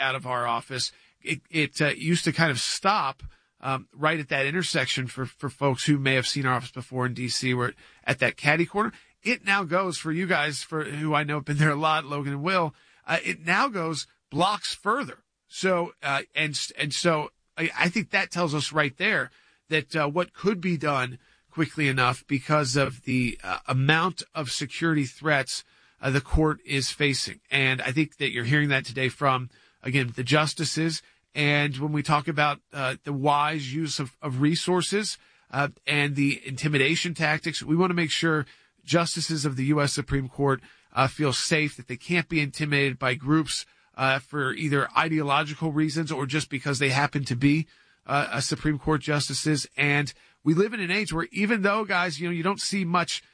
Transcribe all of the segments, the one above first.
out of our office. It used to kind of stop right at that intersection for folks who may have seen our office before in D.C. We're at that caddy corner. It now goes for you guys, for who I know have been there a lot, Logan and Will. It now goes blocks further. So so I think that tells us right there that what could be done quickly enough because of the amount of security threats the court is facing. And I think that you're hearing that today from, again, the justices. And when we talk about the wise use of resources and the intimidation tactics, we want to make sure justices of the U.S. Supreme Court feel safe, that they can't be intimidated by groups for either ideological reasons or just because they happen to be Supreme Court justices. And we live in an age where, even though, guys, you don't see much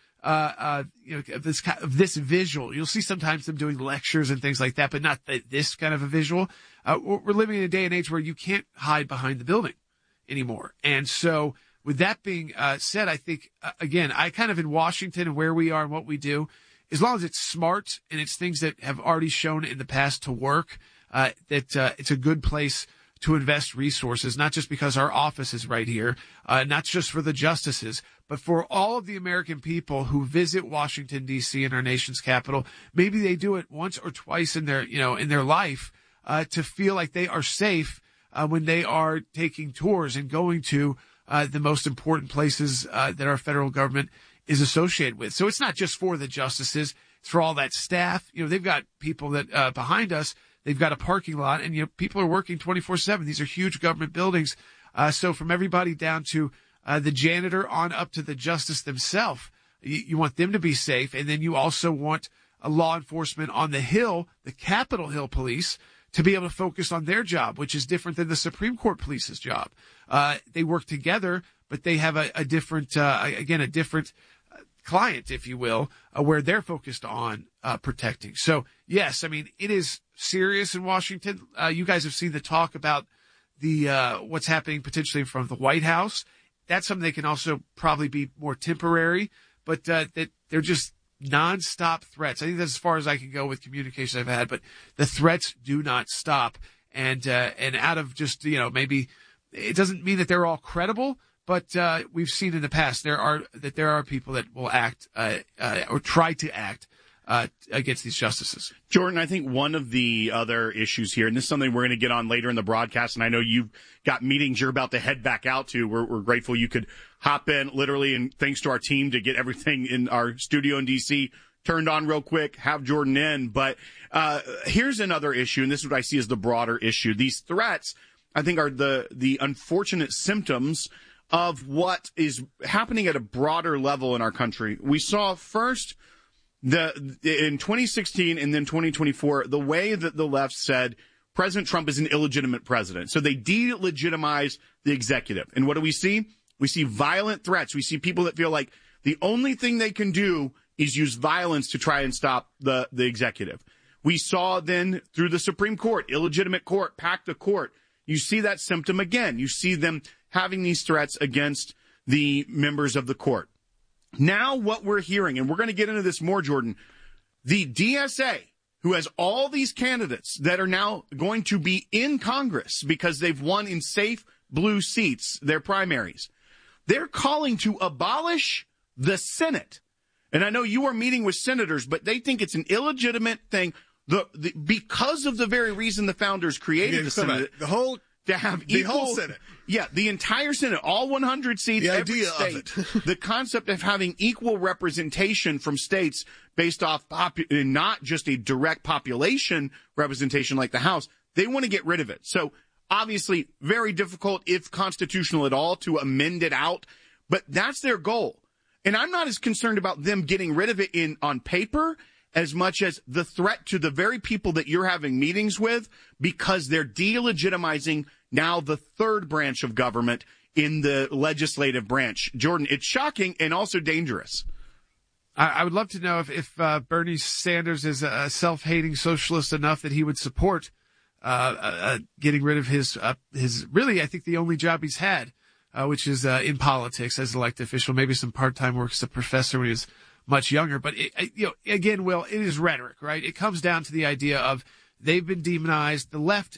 this visual. You'll see sometimes them doing lectures and things like that, but not this kind of a visual. We're living in a day and age where you can't hide behind the building anymore. And so with that being said, I think, again, I kind of, in Washington and where we are and what we do, as long as it's smart and it's things that have already shown in the past to work, that it's a good place to invest resources, not just because our office is right here, not just for the justices, but for all of the American people who visit Washington, D.C. and our nation's capital. Maybe they do it once or twice in their life, to feel like they are safe when they are taking tours and going to the most important places that our federal government is associated with. So it's not just for the justices, it's for all that staff. They've got people that behind us. They've got a parking lot, and people are working 24/7. These are huge government buildings. So from everybody down to the janitor on up to the justice themselves, you want them to be safe. And then you also want a law enforcement on the Hill, the Capitol Hill Police, to be able to focus on their job, which is different than the Supreme Court Police's job. They work together, but they have a different client, if you will, where they're focused on protecting. So, yes, I mean, it is serious in Washington. You guys have seen the talk about the what's happening potentially from the White House. That's something that can also probably be more temporary, but that they're just nonstop threats. I think that's as far as I can go with communications I've had, but the threats do not stop. And out of just, maybe it doesn't mean that they're all credible, but we've seen in the past there are people that will act or try to act against these justices. Jordan, I think one of the other issues here, and this is something we're going to get on later in the broadcast, and I know you've got meetings you're about to head back out to. We're grateful you could hop in literally, and thanks to our team to get everything in our studio in D.C. turned on real quick, have Jordan in. But here's another issue, and this is what I see as the broader issue. These threats, I think, are the unfortunate symptoms of what is happening at a broader level in our country. We saw first in 2016 and then 2024, the way that the left said President Trump is an illegitimate president. So they delegitimize the executive. And what do we see? We see violent threats. We see people that feel like the only thing they can do is use violence to try and stop the executive. We saw then through the Supreme Court, illegitimate court, pack the court. You see that symptom again. You see them having these threats against the members of the court. Now what we're hearing, and we're going to get into this more, Jordan, the DSA, who has all these candidates that are now going to be in Congress because they've won in safe blue seats, their primaries, they're calling to abolish the Senate. And I know you are meeting with senators, but they think it's an illegitimate thing because of the very reason the founders created the Senate. The whole Senate. Yeah, the entire Senate, all 100 seats, the every idea state. of it. The concept of having equal representation from states based off not just a direct population representation like the House. They want to get rid of it. So obviously very difficult, if constitutional at all, to amend it out. But that's their goal. And I'm not as concerned about them getting rid of it on paper as much as the threat to the very people that you're having meetings with, because they're delegitimizing now the third branch of government in the legislative branch. Jordan, it's shocking and also dangerous. I would love to know if Bernie Sanders is a self-hating socialist enough that he would support getting rid of his really, I think, the only job he's had, which is in politics as elected official, maybe some part-time work as a professor when he was much younger. But, again, Will, it is rhetoric, right? It comes down to the idea of they've been demonized. The left